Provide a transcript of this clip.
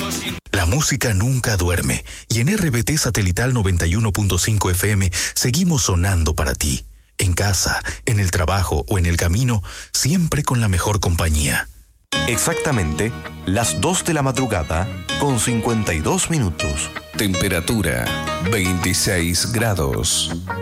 La música nunca duerme y en RBT Satelital 91.5 FM seguimos sonando para ti. En casa, en el trabajo o en el camino, siempre con la mejor compañía. Exactamente las 2 de la madrugada con 52 minutos. Temperatura 26 grados.